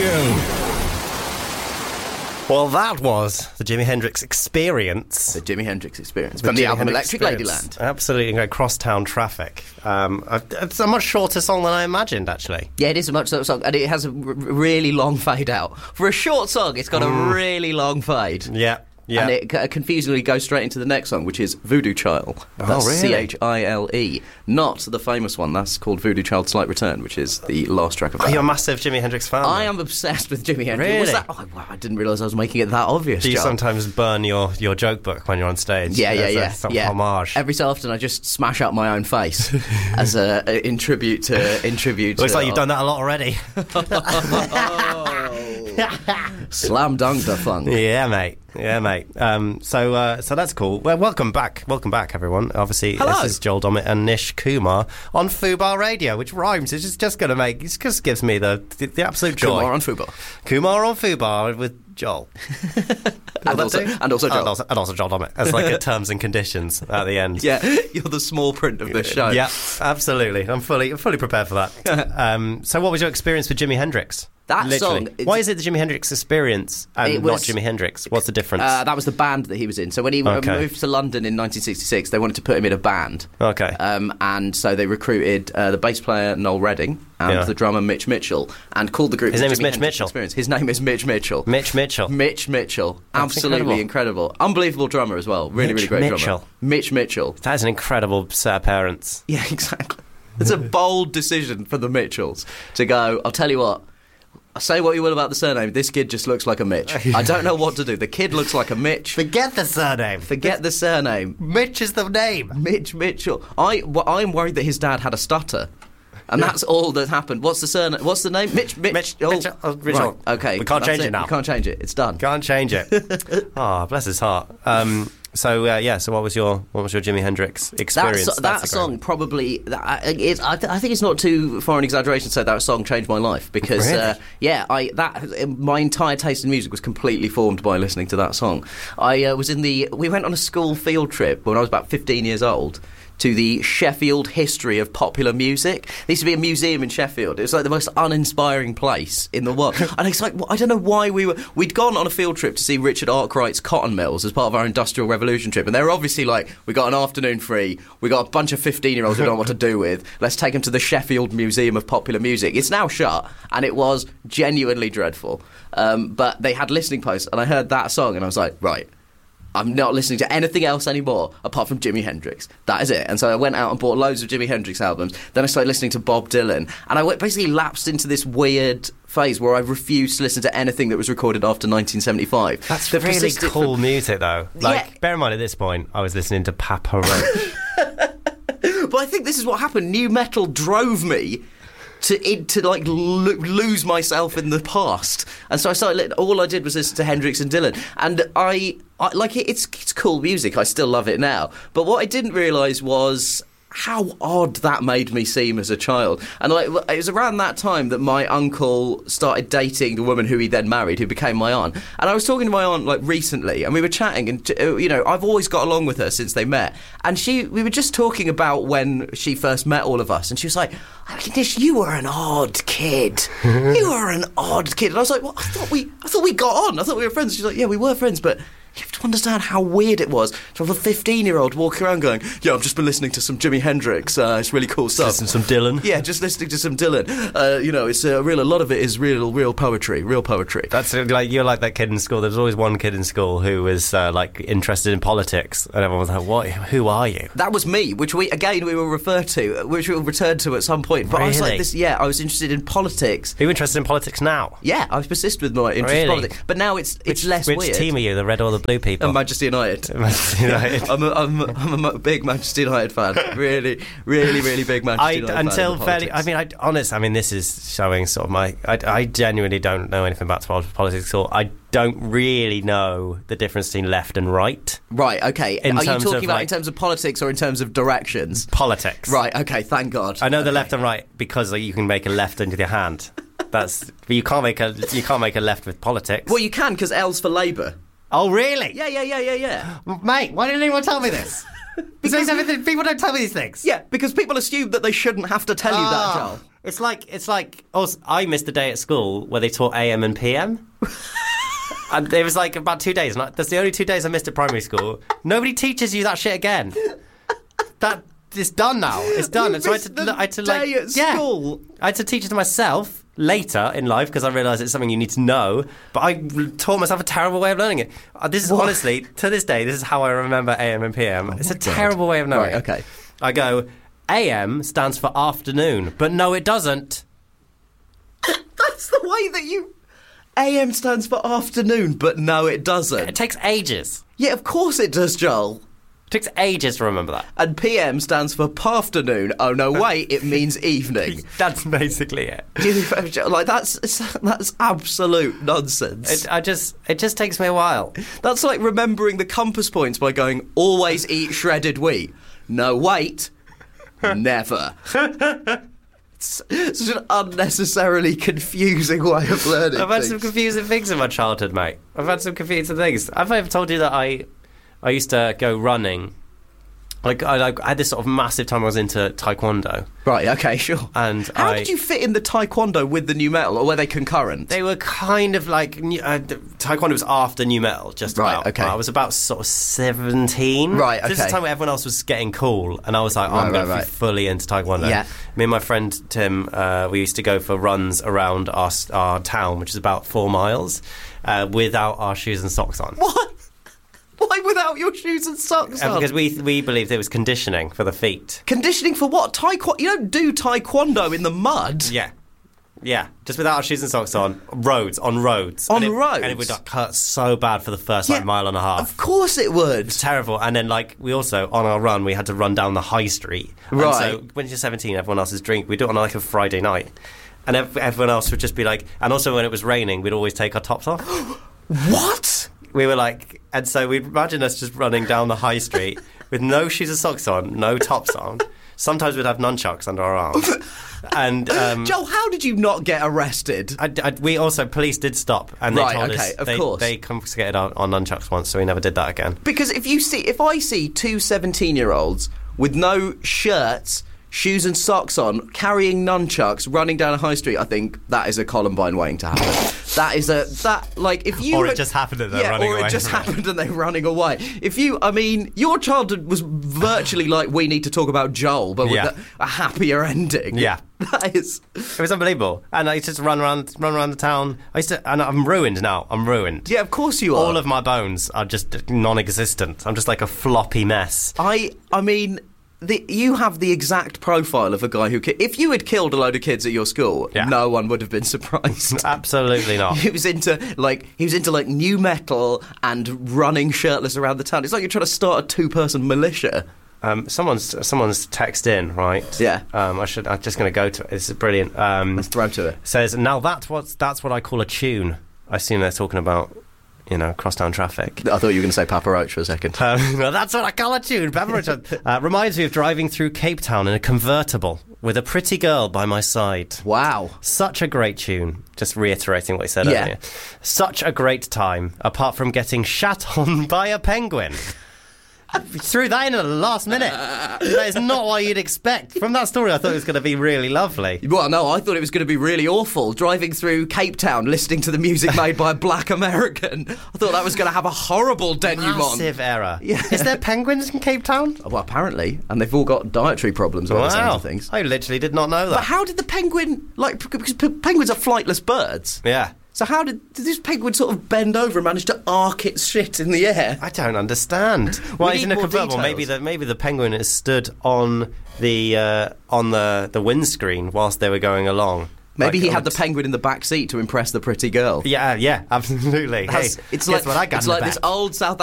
you. Well, that was the Jimi Hendrix Experience. The Jimi Hendrix Experience from the album Electric Ladyland. Absolutely great. Crosstown Traffic. It's a much shorter song than I imagined, actually. Yeah, it is a much shorter song, and it has a really long fade out. For a short song, it's got a really long fade. Yeah. Yeah. And it confusingly goes straight into the next song, which is Voodoo Child. That's really? Chile. Not the famous one. That's called Voodoo Child Slight Return, which is the last track of that. You're a massive Jimi Hendrix fan. I am obsessed with Jimi Hendrix. Really? Was that? Oh, wow, I didn't realise I was making it that obvious, Do you John. sometimes burn your joke book when you're on stage? Yeah. Some homage. Every so often I just smash up my own face as in tribute to... Looks like you've done that a lot already. Slam dunk the funk. Yeah, mate. So that's cool. Well, welcome back, everyone. Obviously, Hello. This is Joel Dommett and Nish Kumar on Fubar Radio, which rhymes. It's just going to make. It just gives me the absolute joy. Kumar on Fubar. Kumar on Fubar with Joel. and also Joel. And also Joel Dommett as like a terms and conditions at the end. Yeah, you're the small print of this show. Yeah, absolutely. I'm fully prepared for that. So, what was your experience with Jimi Hendrix? That Literally. song... Why is it the Jimi Hendrix Experience and not Jimi Hendrix? What's the difference? That was the band that he was in. So when he moved to London in 1966, they wanted to put him in a band. Okay. And so they recruited the bass player Noel Redding and the drummer Mitch Mitchell and called the group... His name is Jimi Mitch Hendrix Mitchell? Experience. His name is Mitch Mitchell. Mitch Mitchell. Mitch Mitchell. Absolutely incredible. Unbelievable drummer as well. Really great drummer. Mitch Mitchell. That is an incredible set of parents. Yeah, exactly. It's a bold decision for the Mitchells to go, I'll tell you what, say what you will about the surname, this kid just looks like a Mitch. I don't know what to do. The kid looks like a Mitch. Forget the surname. Forget the surname. Mitch is the name. Mitch Mitchell. I'm worried that his dad had a stutter. And that's all that happened. What's the surname? What's the name? Mitch. Mitchell. Right, okay. We can't change it now. We can't change it. It's done. Can't change it. Bless his heart. So what was your Jimi Hendrix experience? That song probably... I think it's not too far an exaggeration to say that song changed my life because, really? My entire taste in music was completely formed by listening to that song. We went on a school field trip when I was about 15 years old to the Sheffield History of Popular Music. There used to be a museum in Sheffield. It was like the most uninspiring place in the world. And it's like, I don't know why we'd gone on a field trip to see Richard Arkwright's cotton mills as part of our Industrial Revolution trip. And they were obviously like, we got an afternoon free, we got a bunch of 15-year-olds who don't know what to do with, let's take them to the Sheffield Museum of Popular Music. It's now shut, and it was genuinely dreadful. But they had listening posts, and I heard that song, and I was like, right, I'm not listening to anything else anymore apart from Jimi Hendrix. That is it. And so I went out and bought loads of Jimi Hendrix albums. Then I started listening to Bob Dylan. And I basically lapsed into this weird phase where I refused to listen to anything that was recorded after 1975. That's really cool music, though. Bear in mind, at this point, I was listening to Papa Roach. But I think this is what happened. New metal drove me to lose myself in the past, and so I started. All I did was listen to Hendrix and Dylan, and I like it. It's cool music. I still love it now. But what I didn't realise was how odd that made me seem as a child. And it was around that time that my uncle started dating the woman who he then married, who became my aunt. And I was talking to my aunt recently, and we were chatting, and I've always got along with her since they met. And we were just talking about when she first met all of us, and she was like, Nish, you were an odd kid. You were an odd kid. And I was like, well, I thought we got on. I thought we were friends. She's like, yeah, we were friends, but you have to understand how weird it was to have a 15-year-old walking around going, yeah, I've just been listening to some Jimi Hendrix. It's really cool stuff. Listening to some Dylan. Yeah, just listening to some Dylan. It's a lot of it is real poetry. That's like, you're like that kid in school. There was always one kid in school who was interested in politics, and everyone was like, "What? Who are you?" That was me, which we will return to at some point. But really? I was like this. Yeah, I was interested in politics. Are you interested in politics now? Yeah, I've persisted with my interest in politics, but now it's less weird. Which team are you? The red or the blue people? Manchester United. Manchester United. I'm a big Manchester United fan. Really big Manchester United fan. Until fairly, I mean, this is showing sort of I genuinely don't know anything about politics at all. I don't really know the difference between left and right. Right, okay. Are you talking about in terms of politics or in terms of directions? Politics. Right, okay, thank God. I know the left and right because you can make a left with your hand. But you can't make a left with politics. Well, you can, because L's for Labour. Oh, really? Yeah. Mate, why didn't anyone tell me this? Because people don't tell me these things. Yeah, because people assume that they shouldn't have to tell you that, Joel. It's like. Also, I missed a day at school where they taught AM and PM. And it was like about 2 days. And that's the only 2 days I missed at primary school. Nobody teaches you that shit again. That it's done now. It's done. You So missed the day at school. I had to teach it to myself later in life because I realised it's something you need to know. But I taught myself a terrible way of learning it. This is honestly, to this day, this is how I remember AM and PM. It's a terrible way of knowing Right, okay. I go, AM stands for afternoon, but no, it doesn't. That's the way that you... AM stands for afternoon, but no, it doesn't. It takes ages. Yeah, of course it does, Joel. It takes ages to remember that. And PM stands for pafternoon. Oh, no, wait, it means evening. That's basically it. Like, that's absolute nonsense. It just takes me a while. That's like remembering the compass points by going, always eat shredded wheat. No, wait, never. It's such an unnecessarily confusing way of learning. I've had some confusing things in my childhood, mate. I've had some confusing things. Have I ever told you that I used to go running? I had this sort of massive time I was into Taekwondo. Right, okay, sure. And How did you fit in the Taekwondo with the new metal, or were they concurrent? They were kind of like... Taekwondo was after new metal, just about. Right, okay. I was about sort of 17. Right, okay. This is the time where everyone else was getting cool, and I was like, I'm going to be fully into Taekwondo. Yeah. Me and my friend Tim, we used to go for runs around our town, which is about 4 miles, without our shoes and socks on. What? Why without your shoes and socks on? Because we believed it was conditioning for the feet. Conditioning for what? Taekwondo? You don't do Taekwondo in the mud. Yeah, just without our shoes and socks on roads. On roads? And it would hurt so bad for the first mile and a half. Of course it would. It's terrible. And then, we also, on our run, we had to run down the high street. Right. And so, when you're 17, everyone else's drink. We do it on, a Friday night. And everyone else would just be like... And also, when it was raining, we'd always take our tops off. What? We were like... And so, we'd imagine us just running down the high street with no shoes and socks on, no tops on. Sometimes we'd have nunchucks under our arms. And Joel, how did you not get arrested? We also... Police did stop. And they told us... Of course. They confiscated our nunchucks once, so we never did that again. Because if I see two 17-year-olds with no shirts, shoes and socks on, carrying nunchucks, running down a high street, I think that is a Columbine waiting to happen. If you... Or it just happened and they're running away. Or it just happened and they're running away. Your childhood was virtually like We Need to Talk About Joel, but with a happier ending. Yeah. That is... It was unbelievable. And I used to just run around the town. And I'm ruined now. I'm ruined. Yeah, of course you are. All of my bones are just non-existent. I'm just like a floppy mess. I mean... you have the exact profile of a guy who... If you had killed a load of kids at your school, no one would have been surprised. Absolutely not. He was into new metal and running shirtless around the town. It's like you're trying to start a 2-person militia. Someone's text in, right? Yeah. I'm just going to go to it. This is brilliant. Let's throw to it. Says, now that's what I call a tune. I assume they're talking about... crosstown traffic. I thought you were going to say Papa Roach for a second. Well, that's what I call a tune. Papa Roach reminds me of driving through Cape Town in a convertible with a pretty girl by my side. Wow. Such a great tune. Just reiterating what he said earlier. Such a great time, apart from getting shat on by a penguin. Threw that in at the last minute. That is not what you'd expect. From that story, I thought it was going to be really lovely. Well, no, I thought it was going to be really awful. Driving through Cape Town, listening to the music made by a black American. I thought that was going to have a horrible denouement. Massive error. Yeah. Is there penguins in Cape Town? Well, apparently. And they've all got dietary problems by the sounds of things. I literally did not know that. But how did the penguin... because penguins are flightless birds. Yeah. So how did this penguin sort of bend over and manage to arc its shit in the air? I don't understand. Well, he's in a convertible. Maybe the penguin has stood on the windscreen whilst they were going along. Maybe he had the penguin in the back seat to impress the pretty girl. Yeah, absolutely. Hey, it's like what I got in the back. this old South